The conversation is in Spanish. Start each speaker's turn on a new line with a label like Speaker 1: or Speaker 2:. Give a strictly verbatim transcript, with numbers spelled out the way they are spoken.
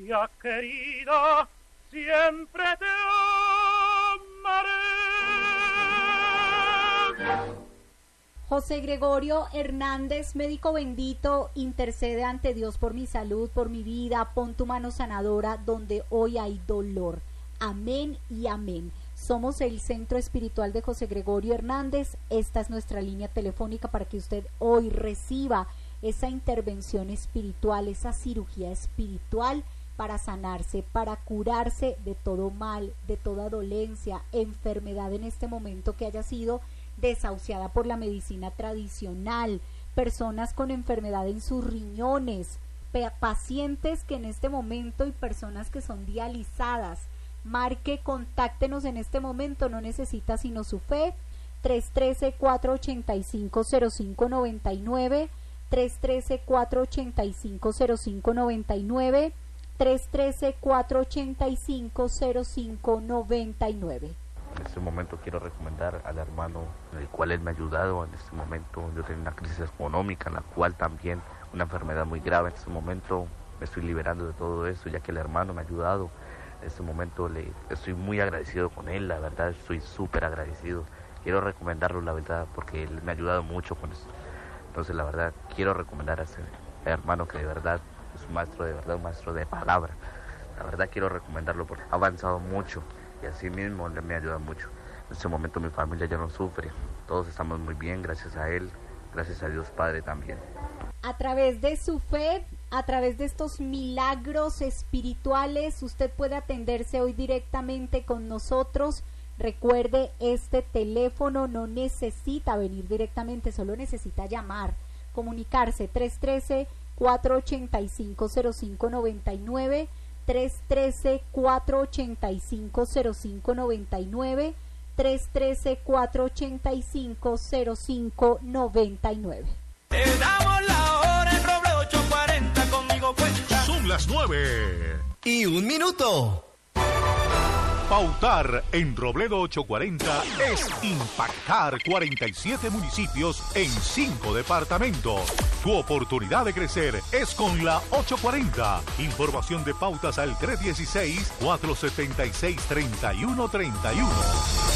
Speaker 1: Patria querida, siempre te amaré.
Speaker 2: José Gregorio Hernández, médico bendito, intercede ante Dios por mi salud, por mi vida. Pon tu mano sanadora donde hoy hay dolor. Amén y amén. Somos el Centro Espiritual de José Gregorio Hernández. Esta es nuestra línea telefónica para que usted hoy reciba esa intervención espiritual, esa cirugía espiritual para sanarse, para curarse de todo mal, de toda dolencia, enfermedad en este momento que haya sido desahuciada por la medicina tradicional, personas con enfermedad en sus riñones, pacientes que en este momento y personas que son dializadas. Marque, contáctenos en este momento, no necesita sino su fe. Tres uno tres, cuatro ocho cinco, cero cinco nueve nueve, tres uno tres, cuatro ocho cinco, cero cinco nueve nueve, tres uno tres, cuatro ocho cinco, cero cinco nueve nueve.
Speaker 3: En este momento quiero recomendar al hermano en el cual él me ha ayudado. En este momento yo tengo una crisis económica, en la cual también una enfermedad muy grave. En este momento me estoy liberando de todo eso, ya que el hermano me ha ayudado. En este momento le estoy muy agradecido con él, la verdad estoy súper agradecido. Quiero recomendarlo, la verdad, porque él me ha ayudado mucho con eso. Entonces, la verdad, quiero recomendar a ese hermano que de verdad es un maestro, de verdad, un maestro de palabra. La verdad quiero recomendarlo porque ha avanzado mucho. Y así mismo él me ayuda mucho. En este momento mi familia ya no sufre. Todos estamos muy bien gracias a él. Gracias a Dios Padre también.
Speaker 2: A través de su fe, a través de estos milagros espirituales, usted puede atenderse hoy directamente con nosotros. Recuerde, este teléfono no necesita venir directamente, solo necesita llamar, comunicarse. Tres uno tres, cuatro ocho cinco, cero cinco nueve nueve, tres uno tres, cuatro ocho cinco, cero cinco nueve nueve, tres uno tres, cuatro ocho cinco, cero cinco nueve nueve.
Speaker 4: Te damos la hora en Roble ocho cuarenta, conmigo cuenta.
Speaker 5: Son las nueve
Speaker 6: y un minuto.
Speaker 5: Pautar en Robledo ochocientos cuarenta es impactar cuarenta y siete municipios en cinco departamentos. Tu oportunidad de crecer es con la ochocientos cuarenta. Información de pautas al tres uno seis, cuatro siete seis, tres uno tres uno.